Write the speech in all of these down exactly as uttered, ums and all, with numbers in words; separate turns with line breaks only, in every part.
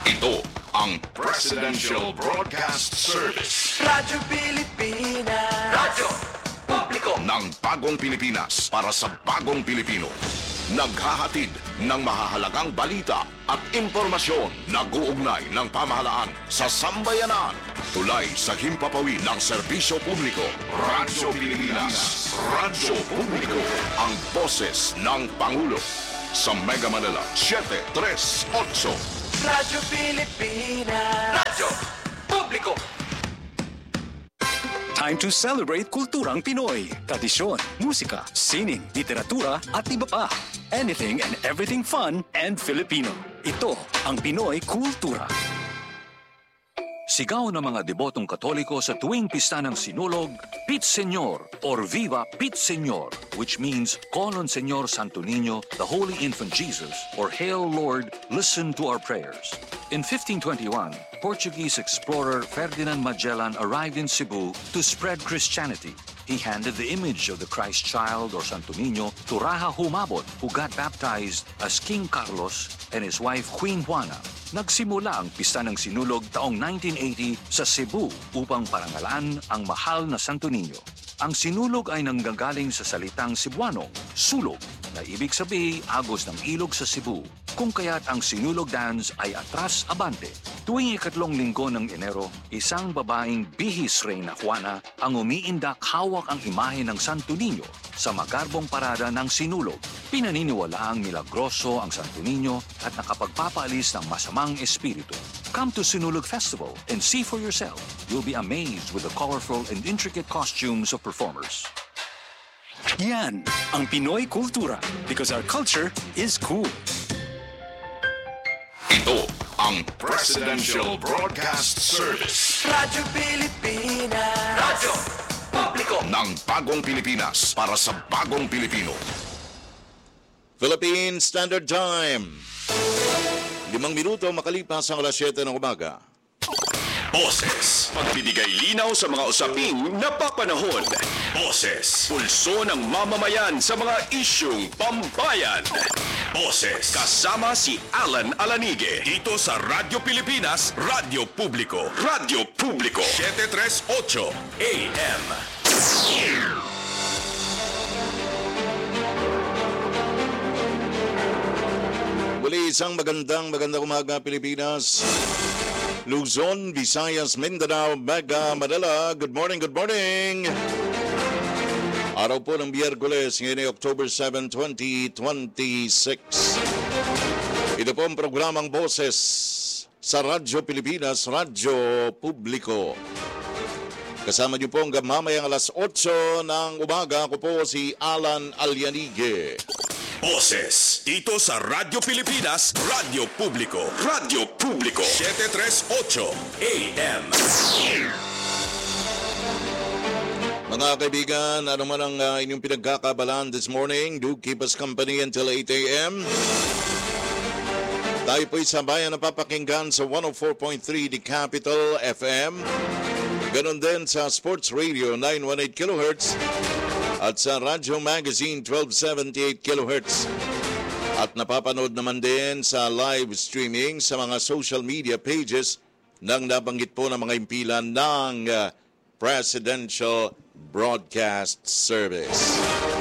Ito ang Presidential Broadcast Service.
Radyo Pilipinas.
Radyo Publiko ng Bagong Pilipinas para sa Bagong Pilipino. Naghahatid ng mahahalagang balita at impormasyon na guugnay ng pamahalaan sa sambayanan. Tulay sa himpapawid ng serbisyo publiko. Radyo Pilipinas. Radyo Publiko. Ang boses ng Pangulo. Sa Mega Manila, seven three eight.
Radyo Pilipinas.
Radyo Publiko.
Time to celebrate kulturang Pinoy. Tradisyon, musika, sining, literatura at iba pa. Anything and everything fun and Filipino. Ito ang Pinoy Kultura. Sigaw ng mga debotong Katoliko sa tuwing pista ng Sinulog, Pit Señor or Viva Pit Señor, which means call on Señor Santo Niño, the Holy Infant Jesus, or Hail Lord, listen to our prayers. In fifteen twenty-one, Portuguese explorer Ferdinand Magellan arrived in Cebu to spread Christianity. He handed the image of the Christ child or Santo Niño to Raja Humabon, who got baptized as King Carlos and his wife Queen Juana. Nagsimula ang pista ng Sinulog taong nineteen eighty sa Cebu upang parangalan ang mahal na Santo Niño. Ang Sinulog ay nanggagaling sa salitang Cebuano, sulog, na ibig sabihin agos ng ilog sa Cebu, kung kaya't ang Sinulog dance ay atras abante. Tuwing ikatlong linggo ng Enero, isang babaeng bihis Reyna Juana ang umiindak hawak ang imahe ng Santo Niño sa magarbong parada ng Sinulog. Pinaniniwalaang milagroso ang Santo Niño at nakapagpapaalis ng masamang espiritu. Come to Sinulog Festival and see for yourself. You'll be amazed with the colorful and intricate costumes of performers. Yan ang Pinoy Kultura because our culture is cool.
Ito ang Presidential Broadcast Service.
Radyo Pilipinas.
Radyo Publiko ng Bagong Pilipinas para sa Bagong Pilipino.
Philippine Standard Time. Limang minuto makalipas ang alas siyete ng umaga.
Boses. Pagbibigay linaw sa mga usaping napapanahon. Boses. Pulso ng mamamayan sa mga isyung pambayan. Boses. Kasama si Alan Alanige. Dito sa Radyo Pilipinas, Radyo Publiko. Radyo Publiko. seven three eight A M.
Muli isang magandang magandang umaga Pilipinas. Luzon, Visayas, Mindanao, Mega Manila. Good morning, good morning. Araw po ng Biyerkules, ngayon ay October seventh, twenty twenty-six. Ito po ang programang Boses sa Radyo Pilipinas, Radyo Publiko. Kasama niyo po hanggang mamayang alas eight ng umaga. Ako po si Alan Alianige.
Boses. Dito sa Radyo Pilipinas, Radyo Publiko. Radyo Publiko. seven three eight A M.
Mga kaibigan, ano man ang uh, inyong pinagkakabalan this morning, do keep us company until eight A M. Tayo po'y sabayan na papakinggan sa one oh four point three The Capital F M. Ganon din sa Sports Radio nine eighteen kilohertz at sa Radyo Magazine twelve seventy-eight kilohertz. At napapanood naman din sa live streaming sa mga social media pages ng nabanggit po ng mga impilan ng uh, Presidential Broadcast Service.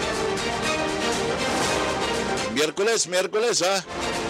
Miyerkules, Miyerkules ha.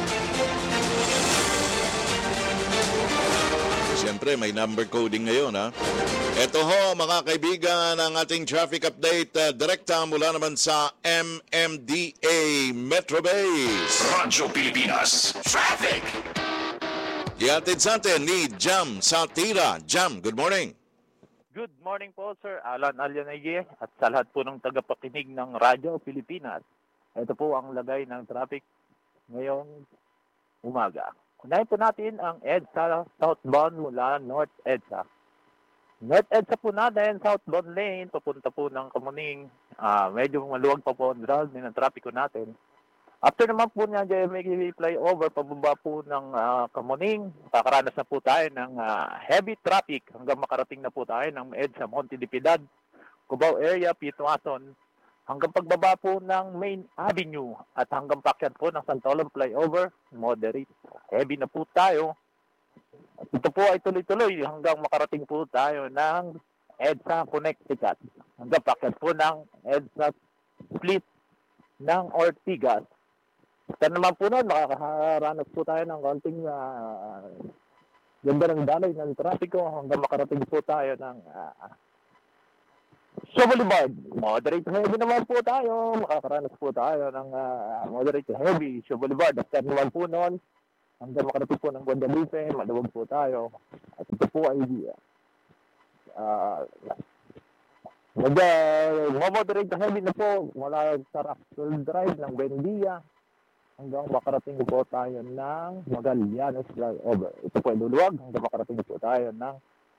Siyempre may number coding ngayon ha. Ito ho mga kaibigan ang ating traffic update uh, direkta mula naman sa M M D A Metro Base.
Radyo Pilipinas. Traffic.
Ihatid sa atin ni Jam Satira. Jam, good morning.
Good morning po, Sir Alan Alianige at sa lahat po ng tagapakinig ng Radyo Pilipinas. Ito po ang lagay ng traffic ngayong umaga. Unahin po natin ang EDSA southbound mula North EDSA. North EDSA po natin, southbound lane, papunta po ng Kamuning. Uh, medyo maluwag pa po ang route ng trapiko natin. After naman po niya, J M A flyover, pababa po ng uh, Kamuning. Kakaranas na po tayo ng uh, heavy traffic hanggang makarating na po tayo ng EDSA Monte de Piedad, Cubao area, Pituason, hanggang pagbaba po ng Main Avenue at hanggang pakyat po ng Santolan flyover, moderate. Heavy na po tayo. Ito po ay tuloy-tuloy hanggang makarating po tayo ng EDSA Connecticut. Hanggang packet po ng EDSA Split ng Ortigas. Kaya naman po noon, makakaranas po tayo ng konting uh, ganda ng daloy ng trapiko hanggang makarating po tayo ng uh, Shaw Boulevard. Moderate to heavy naman po tayo. Makakaranas po tayo ng uh, moderate to heavy Shaw Boulevard. At kaya naman po noon, hanggang makarating po ng Guadalupe, maluwag po tayo. At ito po ay uh, mag, uh, moderate to heavy na po mula sa Rockville Drive ng Buendia hanggang makarating po tayo ng Magallanes Flyover. Ito po ay luluwag hanggang makarating po tayo ng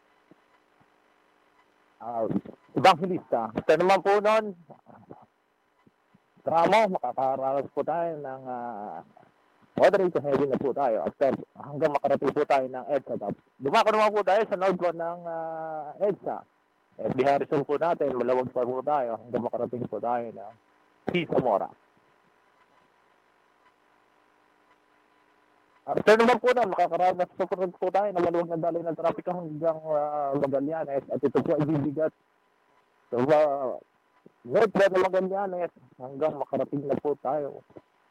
uh, Evangelista. Ito naman po noon, tramo, makakaranas po tayo ng uh, moderate to heavy na po tayo. At hanggang makarating po tayo ng EDSA. Dumako naman po tayo sa northbound ng uh, EDSA. F B Harrison po natin, malawag pa po tayo hanggang makarating po tayo ng P. Zamora. After naman po na, makakaranas po po tayo na maluwag na daloy ng trapiko hanggang uh, Magallanes. At ito po ay bibigat sa so, uh, northbound ng Magallanes hanggang makarating na po tayo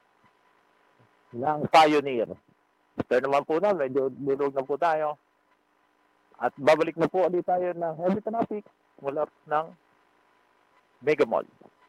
ng Pioneer. After naman po na, medyo lulog na po tayo. At babalik na po ulit tayo ng heavy traffic mula ng Mega Mall.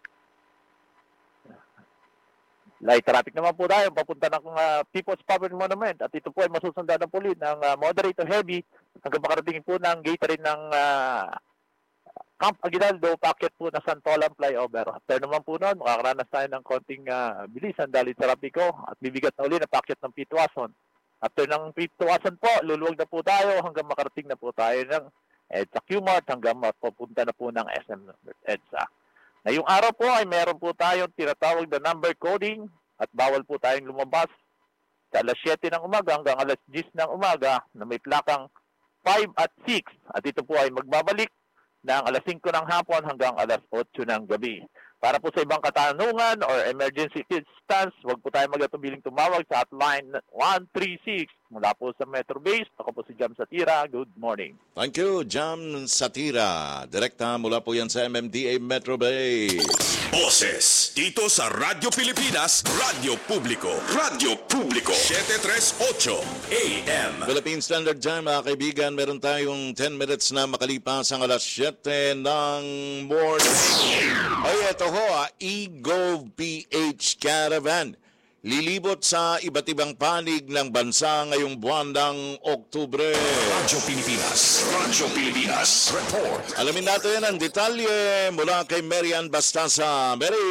Light traffic naman po tayo papunta ng uh, People's Power Monument. At ito po ay masusundan na po ulit ng uh, moderate to heavy hanggang makarating po ng gate rin ng uh, Camp Aguinaldo, packet po na Santolan Flyover. After naman po noon, makakaranas tayo ng konting uh, bilisan dahil sa trapiko at bibigat na uli na packet ng Pitwason. After ng Pitwason po, luluwag na po tayo hanggang makarating na po tayo ng EDSA Q-Mart hanggang mapupunta na po ng S M EDSA. Ngayong araw po ay meron po tayong tinatawag na number coding at bawal po tayong lumabas sa alas siyete ng umaga hanggang alas diyes ng umaga na may plakang five at six. At ito po ay magbabalik ng alas singko ng hapon hanggang alas otso ng gabi. Para po sa ibang katanungan or emergency assistance, huwag po tayo mag-atubiling tumawag sa hotline one three six mula po sa Metro Base. Ako po si Jam Satira. Good morning.
Thank you, Jam Satira. Direkta mula po yan sa M M D A Metro Base.
Boses dito sa Radyo Pilipinas, Radyo Publiko, Radyo Publiko, seven thirty-eight A M.
Philippine Standard Time, mga kaibigan, meron tayong ten minutes na makalipas ang alas siyete ng morning. Ay, eto ho, ah, eGovPH Caravan. Lilibot sa iba't ibang panig ng bansa ngayong buwan ng Oktubre.
Radyo Pilipinas, Radyo Pilipinas, report.
Alamin natin ang detalye mula kay Marian Bastasa. Mary!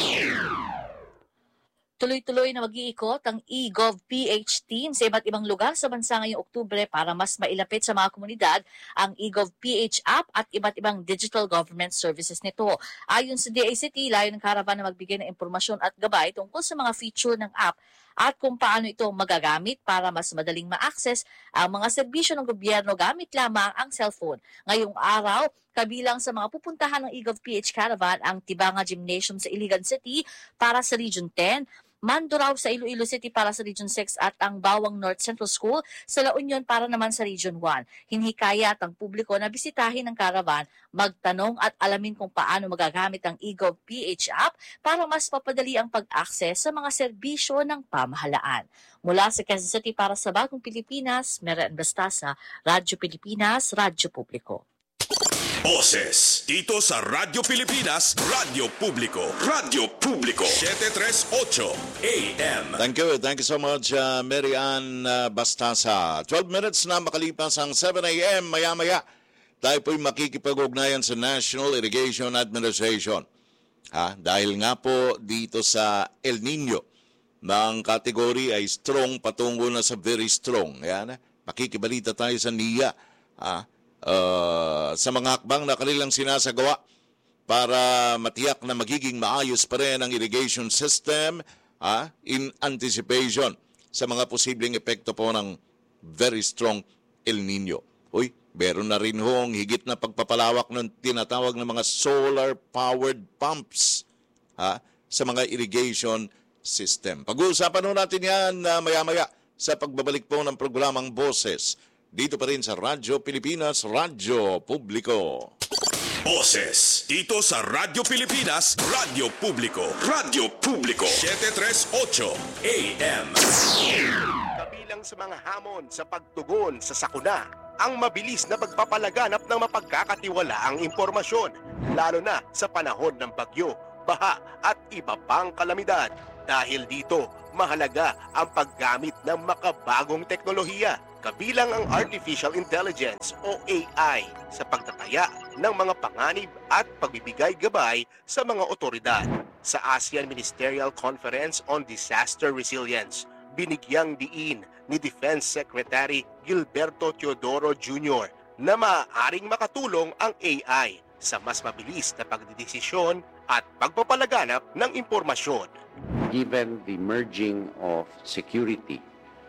Tuloy-tuloy na mag-iikot ang eGovPH team sa iba't ibang lugar sa bansa ngayong Oktubre para mas mailapit sa mga komunidad ang eGovPH app at iba't ibang digital government services nito. Ayon sa D A C T, layo ng caravan na magbigay ng impormasyon at gabay tungkol sa mga feature ng app at kung paano ito magagamit para mas madaling ma-access ang mga serbisyo ng gobyerno gamit lamang ang cellphone. Ngayong araw, kabilang sa mga pupuntahan ng eGovPH Caravan ang Tibanga Gymnasium sa Iligan City para sa Region ten, Mandurao sa Iloilo City para sa Region six at ang Bawang North Central School sa La Union para naman sa Region one. Hinhikayat ang publiko na bisitahin ng caravan, magtanong at alamin kung paano magagamit ang eGovPH app para mas mapadali ang pag-access sa mga serbisyo ng pamahalaan. Mula sa Quezon City para sa Bagong Pilipinas, Marian Bastasa, Radyo Pilipinas, Radyo Publiko.
Boses dito sa Radyo Pilipinas, Radyo Publiko, Radyo Publiko, seven thirty-eight A M.
Thank you. Thank you so much, uh, Marian uh, Bastasa. twelve minutes na makalipas ang seven A M. Maya-maya, tayo po'y makikipag-ugnayan sa National Irrigation Administration. Ha? Dahil nga po dito sa El Nino, ng kategory ay strong patungo na sa very strong. Yan, makikibalita tayo sa N I A. Ha? Uh, sa mga hakbang na kanilang sinasagawa para matiyak na magiging maayos pa rin ang irrigation system ah, in anticipation sa mga posibleng epekto po ng very strong El Nino. Uy, meron na rin hong higit na pagpapalawak ng tinatawag ng mga solar-powered pumps ah, sa mga irrigation system. Pag-uusapan ho natin yan uh, maya-maya sa pagbabalik po ng programang Boses dito pa rin sa Radyo Pilipinas, Radyo Publiko.
Boses dito sa Radyo Pilipinas, Radyo Publiko, Radyo Publiko, seven thirty-eight A M.
Kabilang sa mga hamon sa pagtugon sa sakuna, ang mabilis na pagpapalaganap ng mapagkakatiwalaang impormasyon, lalo na sa panahon ng bagyo, baha at iba pang kalamidad. Dahil dito, mahalaga ang paggamit ng makabagong teknolohiya, kabilang ang Artificial Intelligence o A I sa pagtataya ng mga panganib at pagbibigay gabay sa mga otoridad. Sa ASEAN Ministerial Conference on Disaster Resilience, binigyang diin ni Defense Secretary Gilberto Teodoro Junior na maaaring makatulong ang A I sa mas mabilis na pagdidesisyon at pagpapalaganap ng impormasyon.
Given the merging of security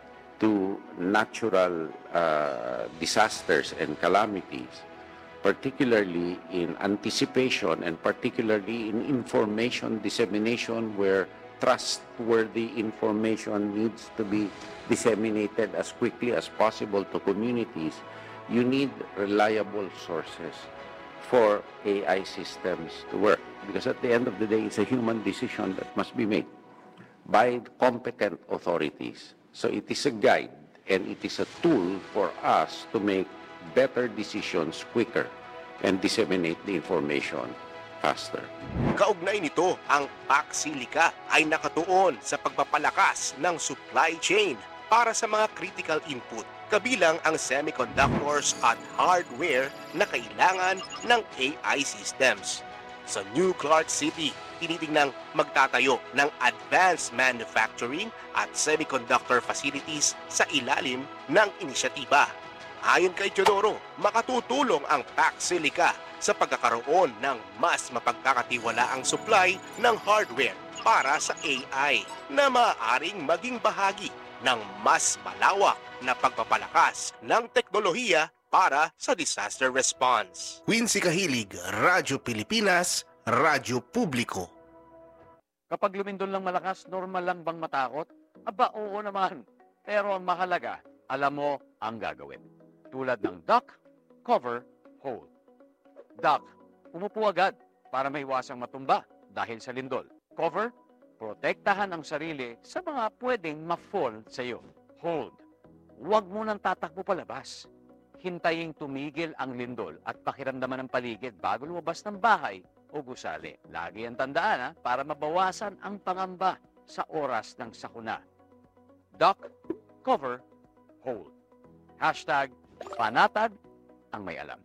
to natural uh, disasters and calamities, particularly in anticipation and particularly in information dissemination where trustworthy information needs to be disseminated as quickly as possible to communities, you need reliable sources for A I systems to work. Because at the end of the day, it's a human decision that must be made by competent authorities. So it is a guide and it is a tool for us to make better decisions quicker and disseminate the information faster.
Kaugnay nito, ang Paxilica ay nakatuon sa pagpapalakas ng supply chain para sa mga critical input, kabilang ang semiconductors at hardware na kailangan ng A I systems. Sa New Clark City, tinitingnang magtatayo ng advanced manufacturing at semiconductor facilities sa ilalim ng inisyatiba. Ayon kay Teodoro, makatutulong ang Paxilica sa pagkakaroon ng mas mapagkakatiwalaang supply ng hardware para sa A I na maaaring maging bahagi ng mas malawak na pagpapalakas ng teknolohiya para sa disaster response.
Quincy Kahilig, Radyo Pilipinas, Radyo Publiko.
Kapag lumindol lang malakas, normal lang bang matakot? Aba, oo naman. Pero ang mahalaga, alam mo ang gagawin. Tulad ng duck, cover, hold. Duck, umupo agad para maiwasang matumba dahil sa lindol. Cover, protektahan ang sarili sa mga pwedeng ma-fall sa iyo. Hold, huwag mo nang tatakbo palabas. Hintayin tumigil ang lindol at pakiramdaman ng paligid bago lumabas ng bahay o gusali. Lagi ang tandaan ha, para mabawasan ang pangamba sa oras ng sakuna. Duck, cover, hold. Hashtag, panatag ang may alam.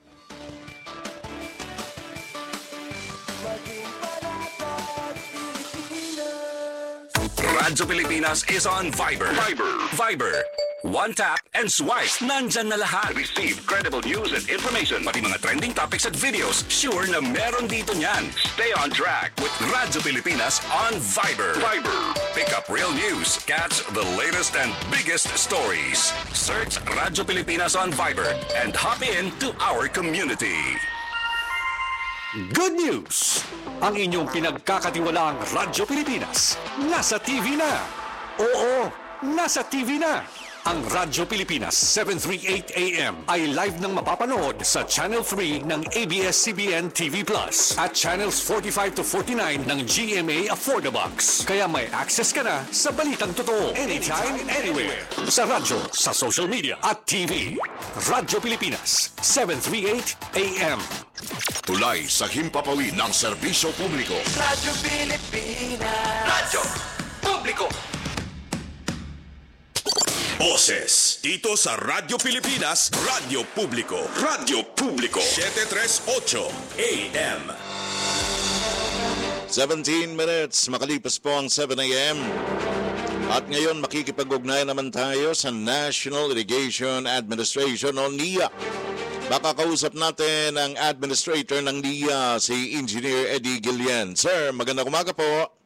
Radyo Pilipinas is on Viber. Viber. Viber. One tap and swipe. Nandyan na lahat. Receive credible news and information. Pati mga trending topics at videos. Sure na meron dito niyan. Stay on track with Radyo Pilipinas on Viber. Viber. Pick up real news. Catch the latest and biggest stories. Search Radyo Pilipinas on Viber and hop in to our community.
Good news! Ang inyong pinagkakatiwalaang Radyo Pilipinas nasa T V na. Oo, nasa T V na. Ang Radyo Pilipinas seven thirty-eight A M ay live nang mapapanood sa Channel three ng A B S C B N T V Plus at Channels forty-five to forty-nine ng G M A Affordabox. Kaya may access ka na sa balitang totoo anytime, anywhere. Sa radyo, sa social media at T V. Radyo Pilipinas seven thirty-eight A M.
Tulay sa himpapawid ng serbisyo publiko.
Radyo Pilipinas. Radyo Publiko.
Boses dito sa Radyo Pilipinas, Radyo Publiko, Radyo Publiko, seven thirty-eight A M.
seventeen minutes, makalipas po ang seven A M. At ngayon makikipag-ugnayan naman tayo sa National Irrigation Administration o N I A. Baka kausap natin ang administrator ng N I A, si Engineer Eddie Guillen. Sir, magandang umaga po.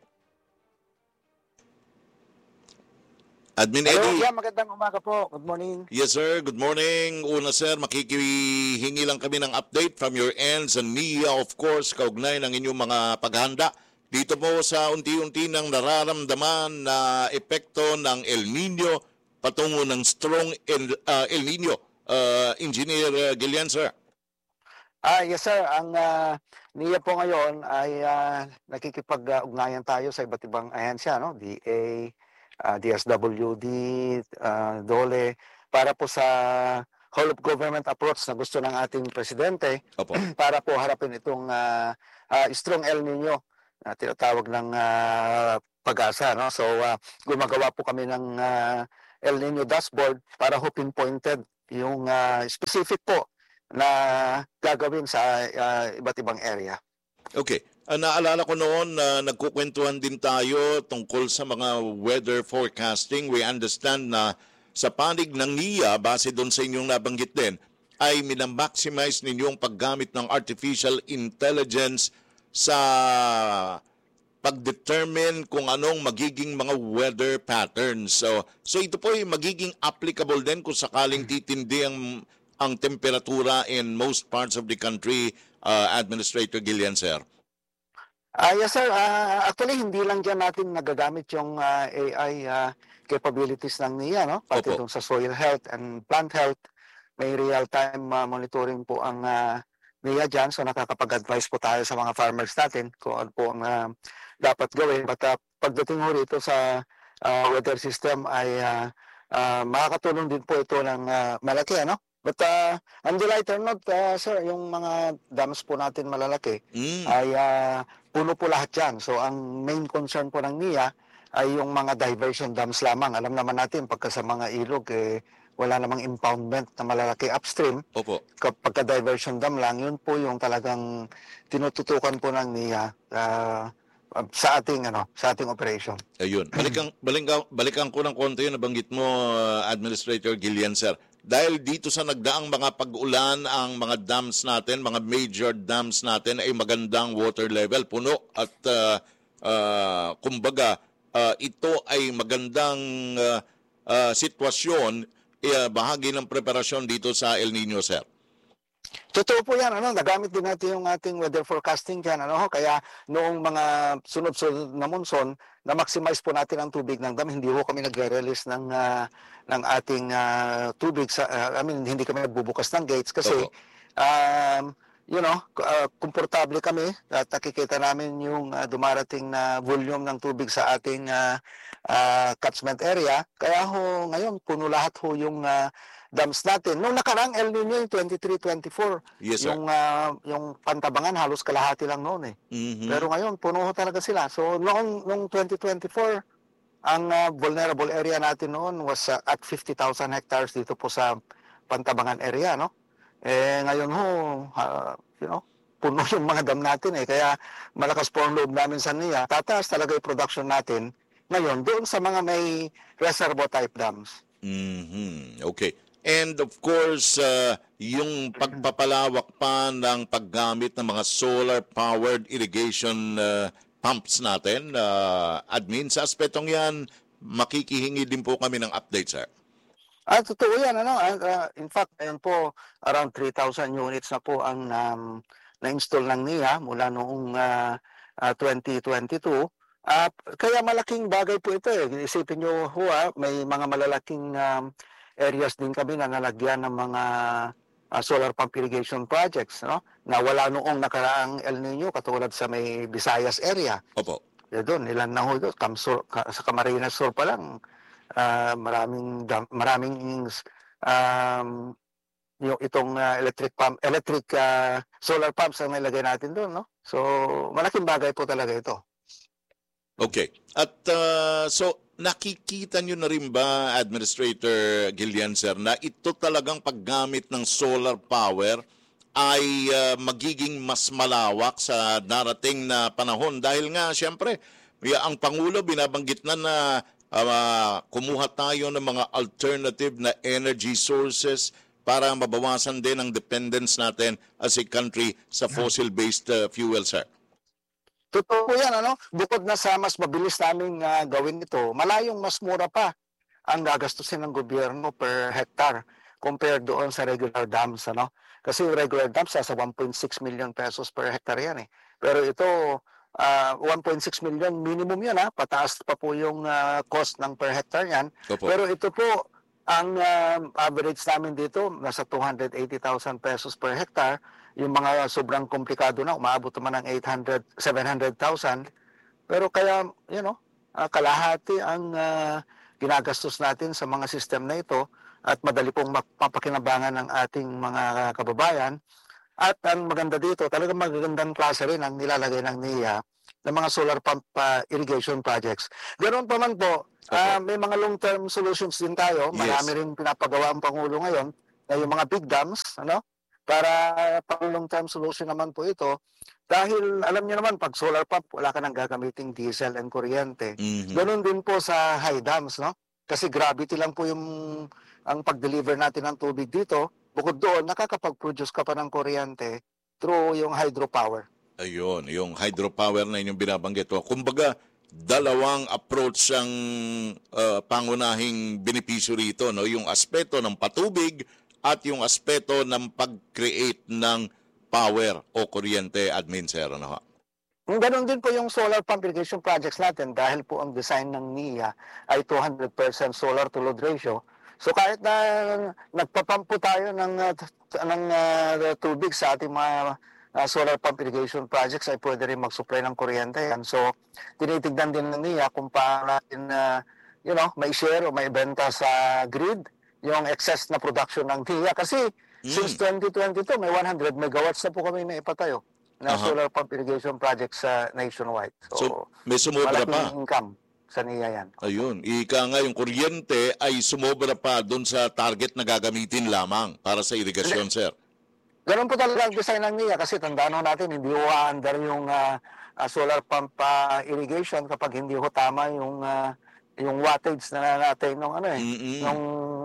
Admin
Hello,
Eddie.
yeah, magandang umaga po. Good morning.
Yes sir, good morning. Una sir, makikihingi lang kami ng update from your end sa N I A, of course, kaugnay ng inyong mga paghahanda. Dito po sa unti-unti nang nararamdaman na epekto ng El Nino, patungo ng strong El, uh, El Nino. Uh, Engineer uh, Gillian, sir.
Ah, yes sir, ang uh, N I A po ngayon ay uh, nakikipag-ugnayan tayo sa iba't ibang ahensya, no? D A, uh, D S W D, uh, DOLE, para po sa whole of government approach na gusto ng ating presidente para po harapin itong uh, uh, strong El Nino na uh, tinatawag ng uh, pag-asa, no? So uh, gumagawa po kami ng uh, El Nino dashboard para ho pinpointed yung uh, specific po na gagawin sa uh, iba't ibang area.
Okay. Uh, naalala ko noon na uh, nagkukwentuhan din tayo tungkol sa mga weather forecasting. We understand na sa panig ng N I A, base doon sa inyong nabanggit din, ay minamaximize ninyong paggamit ng artificial intelligence sa pag-determine kung anong magiging mga weather patterns. So, so ito po ay magiging applicable din kung sakaling titindi ang ang temperatura in most parts of the country, uh, Administrator Gillian, sir?
Uh, yes, sir. Uh, actually, hindi lang dyan natin nagagamit yung uh, A I uh, capabilities ng N I A, no? Pati itong sa soil health and plant health. May real-time uh, monitoring po ang uh, N I A dyan. So, nakakapag-advise po tayo sa mga farmers natin kung ano po ang uh, dapat gawin. But uh, pagdating ho rito sa uh, weather system ay uh, uh, makakatulong din po ito ng uh, malaki, ano? But uh, on the lighter note, uh, sir, yung mga dams po natin malalaki mm. ay uh, puno po lahat yan. So ang main concern po ng N I A ay yung mga diversion dams lamang. Alam naman natin, pagka sa mga ilog, eh, wala namang impoundment na malalaki upstream.
Opo.
Pagka diversion dam lang, yun po yung talagang tinututukan po ng N I A uh, sa ating ano sa ating operation.
Ayun. Balikan balikan balikan ko ng konti yung nabanggit mo, uh, Administrator Gillian, sir. Dahil dito sa nagdaang mga pag-ulan, ang mga dams natin, mga major dams natin ay magandang water level, puno at uh, uh, kumbaga uh, ito ay magandang uh, uh, sitwasyon, uh, bahagi ng preparasyon dito sa El Nino, sir.
Totoo po yan, ano, nagamit din natin yung ating weather forecasting dyan, ano, kaya noong mga sunod-sunod na monsoon, na-maximize po natin ang tubig ng dam, hindi po kami nagre-release ng, uh, ng ating uh, tubig, sa, uh, I mean, hindi kami nagbubukas ng gates kasi, um, you know, uh, komportable kami at nakikita namin yung uh, dumarating na volume ng tubig sa ating uh, uh, catchment area, kaya ho, ngayon, puno lahat ho yung uh, dams natin. Noong nakarang El Nino yung twenty-three twenty-four,
yes,
yung uh, yung Pantabangan halos kalahati lang noon eh.
Mm-hmm.
Pero ngayon puno talaga sila. So noong noong twenty twenty-four, ang uh, vulnerable area natin noon was uh, at fifty thousand hectares dito po sa Pantabangan area, no? Eh ngayon ho, uh, you know, puno yung mga dam natin eh. Kaya malakas po ang loob namin sa N I A. Tataas talaga yung production natin ngayon doon sa mga may reservoir type dams.
Mm-hmm. Okay. And of course, uh, yung pagpapalawak pa ng paggamit ng mga solar-powered irrigation uh, pumps natin, uh, admin, sa aspetong yan, makikihingi din po kami ng update, sir.
Ah, totoo yan. Ano? Uh, in fact, ayun po, around three thousand units na po ang um, na-install ng N I A mula noong uh, uh, twenty twenty-two. Uh, kaya malaking bagay po ito eh. Isipin nyo ho, ah, may mga malalaking um, areas din kami na nalagyan ng mga uh, solar pump irrigation projects, no? Na wala noong nakaraang El Nino, katulad sa may Visayas area.
Opo.
E doon, ilan na ho doon, Kamsur, ka, sa Camarines Sur pa lang, uh, maraming, maraming um, yung itong uh, electric pump, electric uh, solar pumps ang nilagay natin doon, no? So, malaking bagay po talaga ito.
Okay. At uh, so, nakikita nyo na rin ba, Administrator Gillian, sir, na ito talagang paggamit ng solar power ay uh, magiging mas malawak sa darating na panahon? Dahil nga, siyempre, ang Pangulo binabanggit na na uh, kumuha tayo ng mga alternative na energy sources para mabawasan din ang dependence natin as a country sa fossil-based uh, fuel, sir.
Totoo yan, ano? Bukod na sa mas mabilis naming uh, gawin ito, malayong mas mura pa ang gagastusin ng gobyerno per hectare compared doon sa regular dams, ano? Kasi regular dams sa one point six million pesos per hectare yan eh. Pero ito, uh, one point six million minimum yan, ha? Pataas pa po yung uh, cost ng per hectare yan.
Opo.
Pero ito po, Ang uh, average namin dito, nasa two hundred eighty thousand pesos per hectare. Yung mga sobrang komplikado na, umaabot naman ng eight hundred, seven hundred thousand. Pero kaya, you know, uh, kalahati ang uh, ginagastos natin sa mga system na ito at madali pong mapakinabangan ng ating mga kababayan. At ang maganda dito, talagang magagandang klase rin ang nilalagay ng N I A ng mga solar pump uh, irrigation projects. Ganoon pa man po, uh, may mga long-term solutions din tayo. Marami
Yes.
rin pinapagawa ang Pangulo ngayon na yung mga big dams, ano? Para pang long-term solution naman po ito. Dahil alam niyo naman, pag solar pump, wala ka nang gagamiting diesel and kuryente.
Mhm.
Ganun din po sa high dams, no? Kasi gravity lang po yung ang pag-deliver natin ng tubig dito. Bukod doon, nakakapag-produce ka pa ng kuryente through yung hydropower.
Ayun, yung hydropower na inyong binabanggit. O, kumbaga, dalawang approach ang uh, pangunahing benepisyo rito, no? Yung aspeto ng patubig at yung aspeto ng pag-create ng power o kuryente, admin sir, ano?
Ganon din po yung solar pump irrigation projects natin dahil po ang design ng N I A ay two hundred percent solar to load ratio. So kahit na nagpapump po tayo ng, uh, ng uh, tubig sa ating mga uh, solar pump irrigation projects ay pwede rin mag-supply ng kuryente yan. So tinitignan din ng N I A kung paano natin uh, you know, may share o may benta sa grid yung excess na production ng N I A. Kasi mm. since twenty twenty-two may one hundred megawatts na po kami na ipatayo na uh-huh. solar pump irrigation projects sa uh, nationwide. So,
so may sumobra pa.
Malaking income sa N I A yan.
Ayun, ika nga yung kuryente ay sumobra pa doon sa target na gagamitin lamang para sa irigasyon, sir.
Ganun po talaga ang design ng N I A kasi tandaan ho natin, hindi ho under yung uh, uh, solar pump uh, irrigation kapag hindi ho tama yung uh, yung wattage na natin ng ano eh,
Mm-mm.
yung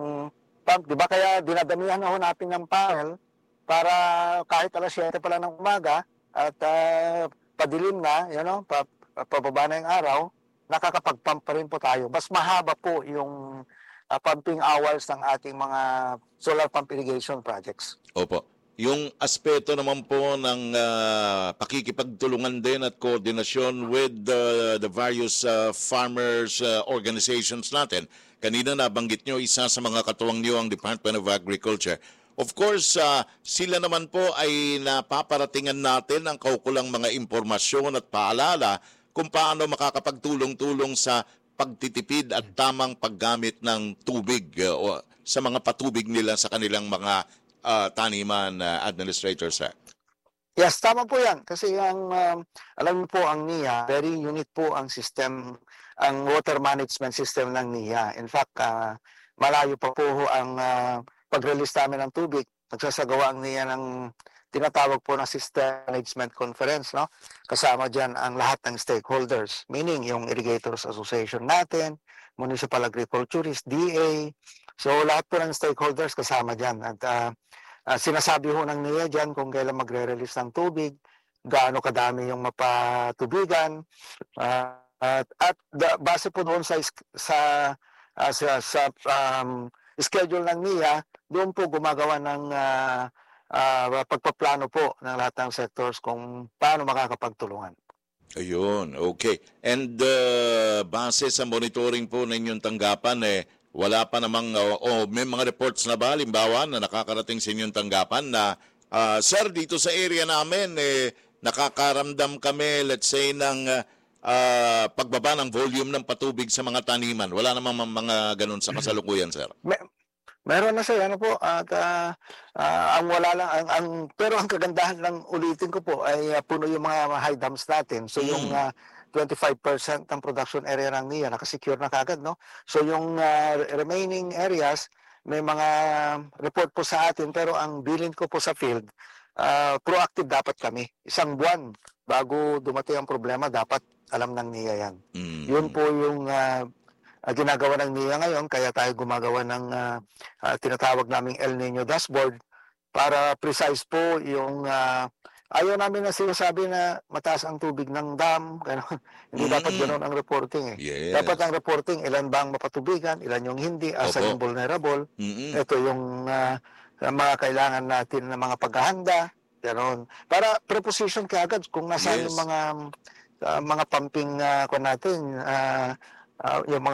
pump, di ba? Kaya dinadamihan na ho natin ng panel para kahit alas siyete pa lang ng umaga at uh, padilim na, you know, pa, pababa na yung araw, nakakapag-pump pa rin po tayo. Mas mahaba po yung uh, pumping hours ng ating mga solar pump irrigation projects.
Opo. Yung aspeto naman po ng uh, pakikipagtulungan din at koordinasyon with uh, the various uh, farmers uh, organizations natin. Kanina nabanggit nyo, isa sa mga katuwang nyo ang Department of Agriculture. Of course, uh, sila naman po ay napaparatingan natin ang kaukulang mga impormasyon at paalala kung paano makakapagtulong-tulong sa pagtitipid at tamang paggamit ng tubig uh, o sa mga patubig nila sa kanilang mga uh, taniman, uh, administrator, sir.
Yes, tama po yan. Kasi ang, um, alam mo po, ang N I A, very unique po ang system, ang water management system ng N I A. In fact, uh, malayo pa po ang uh, pag-release namin ng tubig. Nagsasagawa ang N I A ng tinatawag po na System Management Conference, no? Kasama dyan ang lahat ng stakeholders, meaning yung Irrigators Association natin, Municipal Agriculturists, D A. So lahat po ng stakeholders kasama dyan. At uh, uh, sinasabi ho ng N I A dyan kung kailan magre-release ng tubig, gaano kadami yung mapatubigan, uh, at, at the, base po doon sa, sa, uh, sa, sa um, schedule ng N I A, doon po gumagawa ng uh, Uh, pagpaplano po ng lahat ng sectors kung paano makakapagtulungan.
Ayun, okay. And uh, base sa monitoring po na inyong tanggapan, eh, wala pa namang, uh, oh, may mga reports na ba, halimbawa, na nakakarating sa inyong tanggapan na, uh, sir, dito sa area namin, eh, nakakaramdam kami, let's say, ng uh, uh, pagbaba ng volume ng patubig sa mga taniman. Wala namang mga ganun sa kasalukuyan, sir?
May, Meron na siya, ano po, at uh, uh, ang wala lang, ang, ang, pero ang kagandahan lang ulitin ko po ay uh, puno yung mga high dams natin. So mm. yung uh, twenty-five percent ng production area ng N I A, nakasecure na kagad, no? So yung uh, remaining areas, may mga report po sa atin, pero ang bilin ko po sa field, uh, proactive dapat kami. Isang buwan bago dumating ang problema, dapat alam ng N I A yan. Mm. Yun po yung uh, Uh, ginagawa ng N I A ngayon, kaya tayo gumagawa ng uh, uh, tinatawag naming El Nino dashboard para precise po yung uh, ayaw namin na sinasabi na mataas ang tubig ng dam, gano'n. Hindi mm. dapat gano'n ang reporting eh.
Yes.
Dapat ang reporting, ilan ba ang mapatubigan, ilan yung hindi, asa yung vulnerable.
Mm-hmm.
Ito yung uh, mga kailangan natin na mga paghahanda, gano'n. Para preposition kaagad kung nasaan yes. yung mga uh, mga pumping uh, ko natin, uh, Uh, yung mga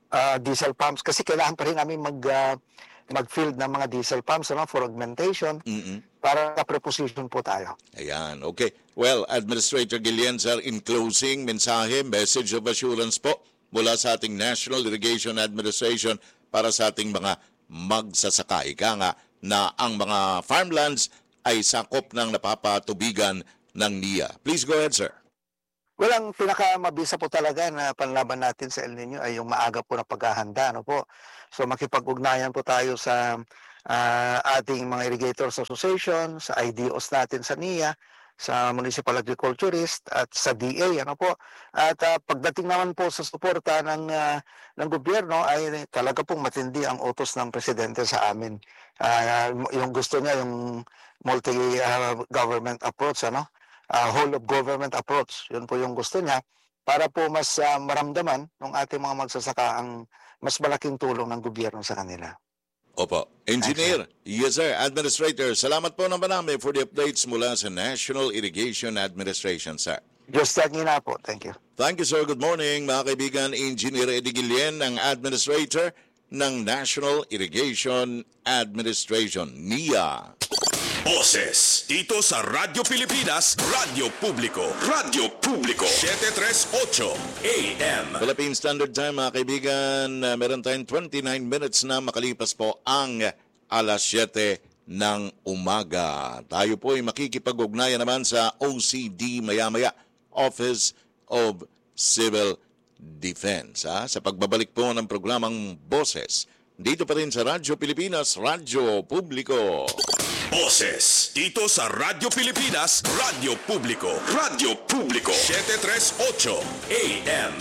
uh, diesel pumps kasi kailangan pa rin namin mag uh, mag-field ng mga diesel pumps ano, for augmentation
Mm-mm.
para ka-preposition po tayo.
Ayan, okay. Well, Administrator Guillen, sir, in closing, mensahe, message of assurance po mula sa ating National Irrigation Administration para sa ating mga magsasaka. Ika nga na ang mga farmlands ay sakop ng napapatubigan ng N I A. Please go ahead, sir.
Well, ang pinakamabisa po talaga na panlaban natin sa El Nino ay yung maaga po na paghahanda. Ano po? So makipag-ugnayan po tayo sa uh, ating mga Irrigators Association, sa I D Os natin sa N I A, sa Municipal Agriculturist at sa D A. Ano po? At uh, pagdating naman po sa suporta ng, uh, ng gobyerno ay talaga pong matindi ang utos ng Presidente sa amin. Uh, yung gusto niya, yung multi-government uh, approach, ano? Uh, whole of government approach. Yun po yung gusto niya para po mas uh, maramdaman ng ating mga magsasaka ang mas malaking tulong ng gobyerno sa kanila.
Opo. Engineer, yes sir, Administrator, salamat po naman namin for the updates mula sa National Irrigation Administration, sir.
Just like na po. Thank you.
Thank you, sir. Good morning, mga kaibigan. Engineer Eddie Guillen, ang Administrator ng National Irrigation Administration, N I A.
Boses dito sa Radyo Pilipinas, Radyo Publiko, Radyo Publiko, seven thirty-eight A M.
Philippine Standard Time, mga kaibigan, uh, meron tayong twenty-nine minutes na makalipas po ang alas siyete ng umaga. Tayo po ay makikipag-ugnayan naman sa O C D maya-maya, Office of Civil Defense, ha? Sa pagbabalik po ng programang Boses. Dito pa rin sa Radyo Pilipinas, Radyo Publiko.
Boses dito sa Radyo Pilipinas, Radyo Publiko, Radyo Publiko, seven thirty-eight A M.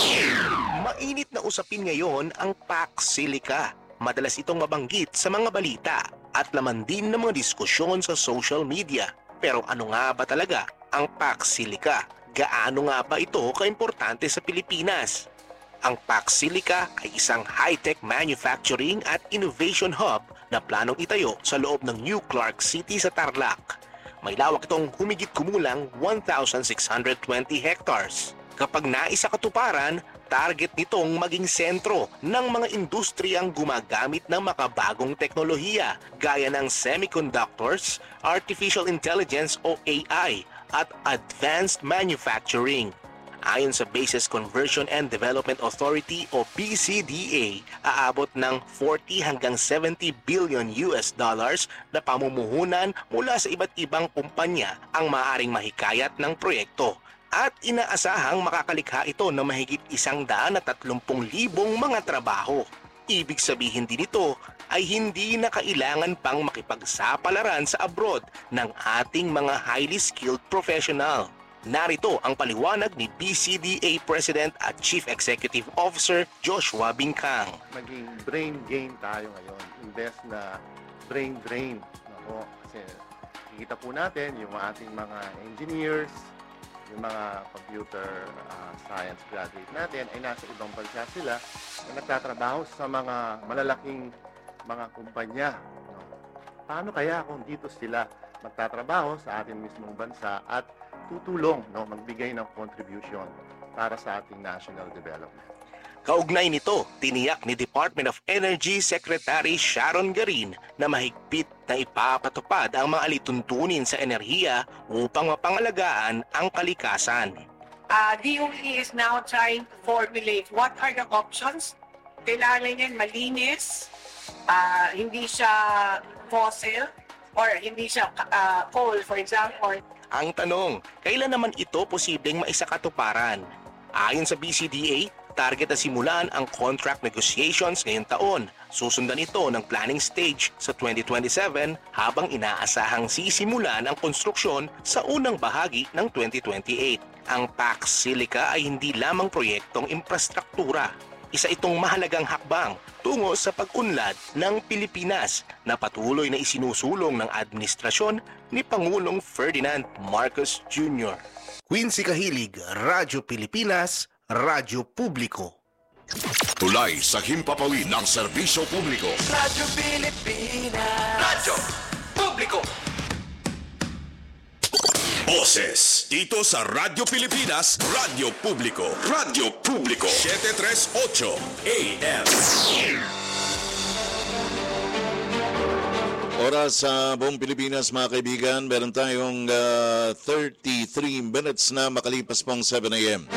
Mainit na usapin ngayon ang Pax Silica. Madalas itong mabanggit sa mga balita at laman din ng mga diskusyon sa social media. Pero ano nga ba talaga ang Pax Silica? Gaano nga ba ito kaimportante sa Pilipinas? Ang Pax Silica ay isang high-tech manufacturing at innovation hub na planong itayo sa loob ng New Clark City sa Tarlac. May lawak itong humigit kumulang one thousand six hundred twenty hectares. Kapag naisa katuparan, target nitong maging sentro ng mga industriyang gumagamit ng makabagong teknolohiya gaya ng semiconductors, artificial intelligence o A I at advanced manufacturing. Ayon sa Bases Conversion and Development Authority o B C D A, aabot ng forty hanggang seventy billion U S dollars na pamumuhunan mula sa iba't ibang kumpanya ang maaaring mahikayat ng proyekto. At inaasahang makakalikha ito ng mahigit isang daan at tatlumpung libong mga trabaho. Ibig sabihin din ito ay hindi na kailangan pang makipagsapalaran sa abroad ng ating mga highly skilled professional. Narito ang paliwanag ni B C D A President at Chief Executive Officer Joshua Bingkang.
Maging brain gain tayo ngayon. Invest na brain drain. Nako, kasi kikita po natin yung ating mga engineers, yung mga computer uh, science graduate natin ay nasa ibang bansa sila na nagtatrabaho sa mga malalaking mga kumpanya. No? Paano kaya kung dito sila magtatrabaho sa ating mismong bansa at tutulong, no, magbigay ng contribution para sa ating national development?
Kaugnay nito, tiniyak ni Department of Energy Secretary Sharon Garin na mahigpit na ipapatupad ang mga alituntunin sa enerhiya upang mapangalagaan ang kalikasan.
Uh, D O E is now trying to formulate what are the options. Kailangan niyan malinis, uh, hindi siya fossil, or hindi siya uh, coal, for example.
Ang tanong, kailan naman ito posibleng maisakatuparan? Ayon sa B C D A, target na simulan ang contract negotiations ngayong taon. Susundan ito ng planning stage sa twenty twenty-seven habang inaasahang sisimulan ang konstruksyon sa unang bahagi ng twenty twenty-eight. Ang Pax Silica ay hindi lamang proyektong infrastruktura. Isa itong mahalagang hakbang tungo sa pag-unlad ng Pilipinas na patuloy na isinusulong ng administrasyon ni Pangulong Ferdinand Marcos Junior
Quincy Kahilig, Radyo Pilipinas, Radyo Publiko.
Tulay sa himpapawid ng serbisyo publiko.
Radyo Pilipinas, Radyo Publiko.
Boses dito sa Radyo Pilipinas, Radyo Publiko. Radyo Publiko seven thirty-eight A M.
Oras sa buong Pilipinas, mga kaibigan, meron tayong uh, thirty-three minutes na makalipas pong seven A M.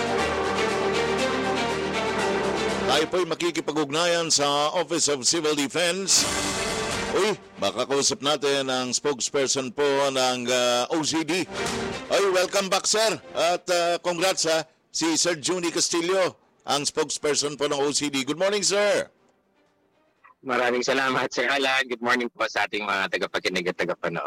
Tayo po'y makikipag-ugnayan sa Office of Civil Defense. Uy, makakausap natin ang spokesperson po ng uh, O C D. Ay, welcome back, sir. At uh, congrats, ha, si Sir Juni Castillo, ang spokesperson po ng O C D. Good morning, sir.
Maraming salamat, Sir Alan. Good morning po sa ating mga tagapakinig at tagapanood.